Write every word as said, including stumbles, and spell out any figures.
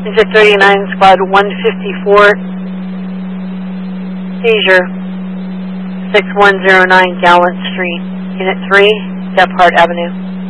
Exit thirty-nine, Squad one fifty-four, seizure, six one zero nine Gallant Street, Unit three, Gephardt Avenue.